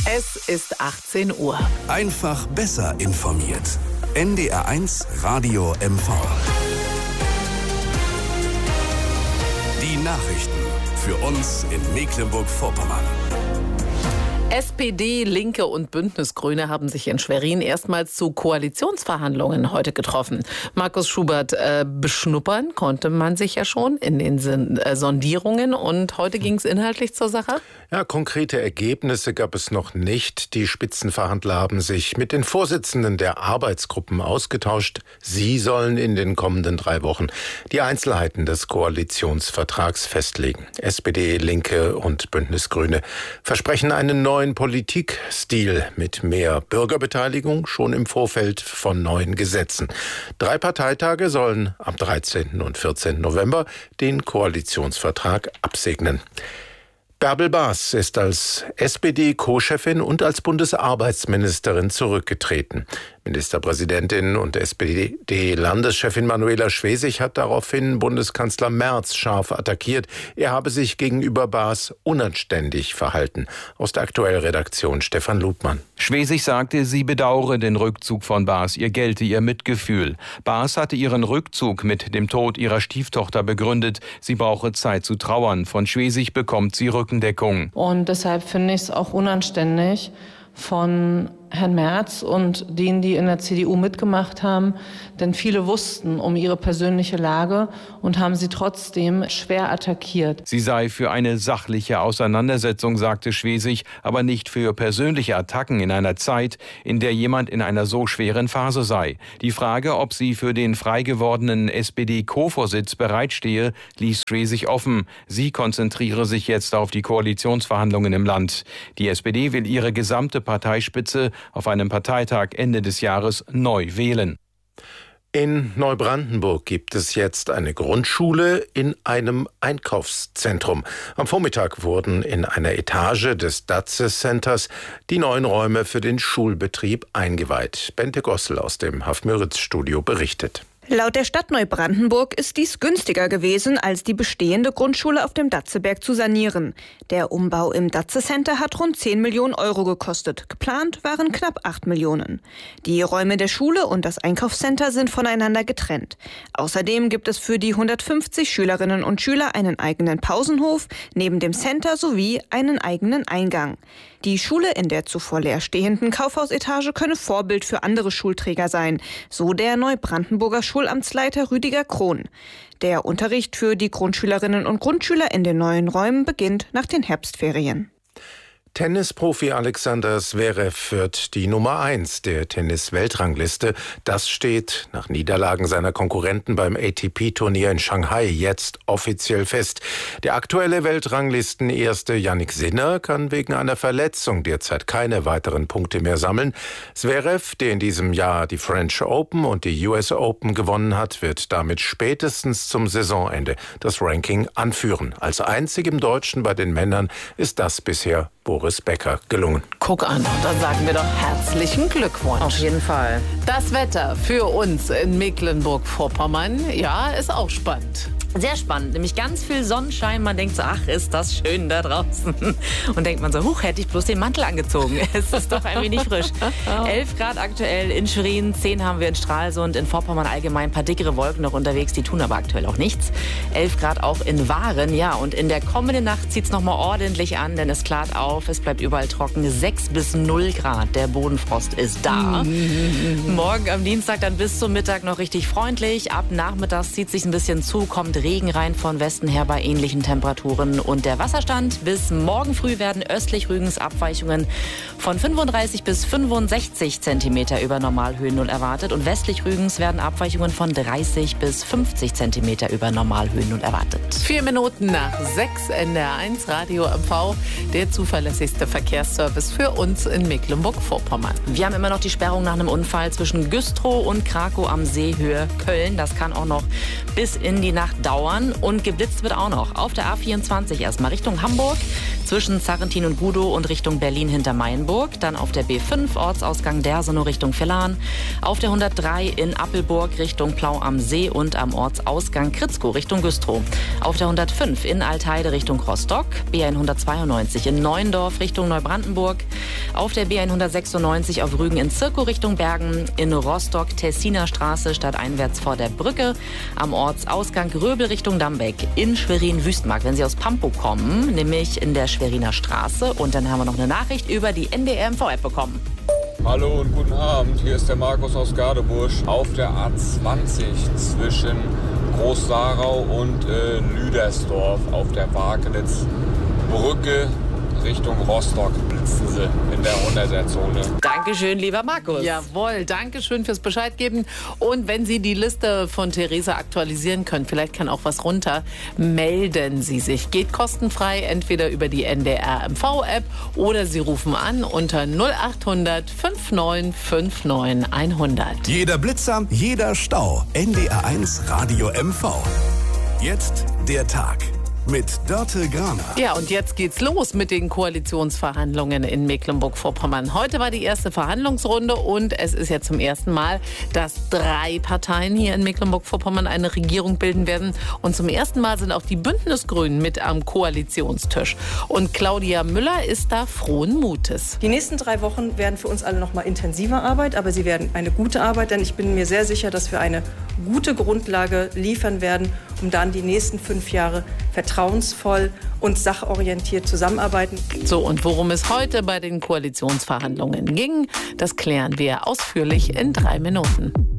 Es ist 18 Uhr. Einfach besser informiert. NDR1 Radio MV. Die Nachrichten für uns in Mecklenburg-Vorpommern. SPD, Linke und Bündnis-Grüne haben sich in Schwerin erstmals zu Koalitionsverhandlungen heute getroffen. Markus Schubert, beschnuppern konnte man sich ja schon in den Sondierungen und heute ging es inhaltlich zur Sache? Ja, konkrete Ergebnisse gab es noch nicht. Die Spitzenverhandler haben sich mit den Vorsitzenden der Arbeitsgruppen ausgetauscht. Sie sollen in den kommenden 3 Wochen die Einzelheiten des Koalitionsvertrags festlegen. SPD, Linke und Bündnis-Grüne versprechen einen neuen Politikstil mit mehr Bürgerbeteiligung schon im Vorfeld von neuen Gesetzen. 3 Parteitage sollen am 13. und 14. November den Koalitionsvertrag absegnen. Bärbel Baas ist als SPD-Co-Chefin und als Bundesarbeitsministerin zurückgetreten. Ministerpräsidentin und SPD-Landeschefin Manuela Schwesig hat daraufhin Bundeskanzler Merz scharf attackiert. Er habe sich gegenüber Baas unanständig verhalten. Aus der Aktuell-Redaktion Stefan Ludmann. Schwesig sagte, sie bedauere den Rückzug von Baas, ihr gelte ihr Mitgefühl. Baas hatte ihren Rückzug mit dem Tod ihrer Stieftochter begründet. Sie brauche Zeit zu trauern. Von Schwesig bekommt sie Rückendeckung. Und deshalb finde ich es auch unanständig von Herrn Merz und denen, die in der CDU mitgemacht haben, denn viele wussten um ihre persönliche Lage und haben sie trotzdem schwer attackiert. Sie sei für eine sachliche Auseinandersetzung, sagte Schwesig, aber nicht für persönliche Attacken in einer Zeit, in der jemand in einer so schweren Phase sei. Die Frage, ob sie für den frei gewordenen SPD-Co-Vorsitz bereitstehe, ließ Schwesig offen. Sie konzentriere sich jetzt auf die Koalitionsverhandlungen im Land. Die SPD will ihre gesamte Parteispitze auf einem Parteitag Ende des Jahres neu wählen. In Neubrandenburg gibt es jetzt eine Grundschule in einem Einkaufszentrum. Am Vormittag wurden in einer Etage des Datze Centers die neuen Räume für den Schulbetrieb eingeweiht. Bente Gossel aus dem Haff-Müritz-Studio berichtet. Laut der Stadt Neubrandenburg ist dies günstiger gewesen, als die bestehende Grundschule auf dem Datzeberg zu sanieren. Der Umbau im Datze Center hat rund 10 Millionen Euro gekostet. Geplant waren knapp 8 Millionen. Die Räume der Schule und das Einkaufscenter sind voneinander getrennt. Außerdem gibt es für die 150 Schülerinnen und Schüler einen eigenen Pausenhof, neben dem Center sowie einen eigenen Eingang. Die Schule in der zuvor leerstehenden Kaufhausetage könne Vorbild für andere Schulträger sein, so der Neubrandenburger Schulamtsleiter Rüdiger Krohn. Der Unterricht für die Grundschülerinnen und Grundschüler in den neuen Räumen beginnt nach den Herbstferien. Tennisprofi Alexander Zverev führt die Nummer 1 der Tennis-Weltrangliste. Das steht nach Niederlagen seiner Konkurrenten beim ATP-Turnier in Shanghai jetzt offiziell fest. Der aktuelle Weltranglisten-Erste Jannik Sinner kann wegen einer Verletzung derzeit keine weiteren Punkte mehr sammeln. Zverev, der in diesem Jahr die French Open und die US Open gewonnen hat, wird damit spätestens zum Saisonende das Ranking anführen. Als einzigem Deutschen bei den Männern ist das bisher Boris Becker gelungen. Guck an, dann sagen wir doch herzlichen Glückwunsch. Auf jeden Fall. Das Wetter für uns in Mecklenburg-Vorpommern, ja, ist auch spannend. Sehr spannend, nämlich ganz viel Sonnenschein. Man denkt so, ach, ist das schön da draußen. Und denkt man so, huch, hätte ich bloß den Mantel angezogen. Es ist doch ein wenig frisch. 11 Grad aktuell in Schwerin, 10 haben wir in Stralsund, in Vorpommern allgemein ein paar dickere Wolken noch unterwegs, die tun aber aktuell auch nichts. 11 Grad auch in Waren, ja, und in der kommenden Nacht zieht es nochmal ordentlich an, denn es klart auf, es bleibt überall trocken, 6 bis 0 Grad, der Bodenfrost ist da. Morgen am Dienstag dann bis zum Mittag noch richtig freundlich, ab nachmittags zieht es sich ein bisschen zu, kommt Regen rein von Westen her bei ähnlichen Temperaturen. Und der Wasserstand bis morgen früh werden östlich Rügens Abweichungen von 35 bis 65 Zentimeter über Normalhöhennull erwartet. Und westlich Rügens werden Abweichungen von 30 bis 50 Zentimeter über Normalhöhennull erwartet. 4 Minuten nach 6 NDR1 Radio MV, der zuverlässigste Verkehrsservice für uns in Mecklenburg-Vorpommern. Wir haben immer noch die Sperrung nach einem Unfall zwischen Güstrow und Krakow am See Höhe Köln. Das kann auch noch bis in die Nacht dauern und geblitzt wird auch noch. Auf der A24 erstmal Richtung Hamburg zwischen Zarrentin und Gudow und Richtung Berlin hinter Mayenburg. Dann auf der B5 Ortsausgang Dersenow Richtung Villan. Auf der 103 in Appelburg Richtung Plau am See und am Ortsausgang Kritzkow Richtung Güstrow. Auf der 105 in Altheide Richtung Rostock. B192 in Neuendorf Richtung Neubrandenburg. Auf der B196 auf Rügen in Zirkow Richtung Bergen. In Rostock Tessiner Straße stadteinwärts vor der Brücke. Am Ortsausgang Röbel Richtung Dambeck. In Schwerin-Wüstmark, wenn Sie aus Pampo kommen, nämlich in der Schweriner Straße. Und dann haben wir noch eine Nachricht über die NDR-MV-App bekommen. Hallo und guten Abend, hier ist der Markus aus Gadebusch auf der A20 zwischen Groß-Sarau und Lüdersdorf auf der Wakenitz-Brücke Richtung Rostock blitzen sie in der 100er-Zone. Dankeschön, lieber Markus. Jawohl, Dankeschön fürs Bescheid geben. Und wenn Sie die Liste von Theresa aktualisieren können, vielleicht kann auch was runter, melden Sie sich. Geht kostenfrei, entweder über die NDR-MV-App oder Sie rufen an unter 0800 5959 100. Jeder Blitzer, jeder Stau. NDR1 Radio MV. Jetzt der Tag mit Dörte Graner. Ja, und jetzt geht's los mit den Koalitionsverhandlungen in Mecklenburg-Vorpommern. Heute war die erste Verhandlungsrunde und es ist ja zum ersten Mal, dass 3 Parteien hier in Mecklenburg-Vorpommern eine Regierung bilden werden. Und zum ersten Mal sind auch die Bündnisgrünen mit am Koalitionstisch. Und Claudia Müller ist da frohen Mutes. Die nächsten 3 Wochen werden für uns alle noch mal intensiver Arbeit, aber sie werden eine gute Arbeit, denn ich bin mir sehr sicher, dass wir eine gute Grundlage liefern werden, um dann die nächsten 5 Jahre vertrauensvoll und sachorientiert zusammenarbeiten. So, und worum es heute bei den Koalitionsverhandlungen ging, das klären wir ausführlich in 3 Minuten.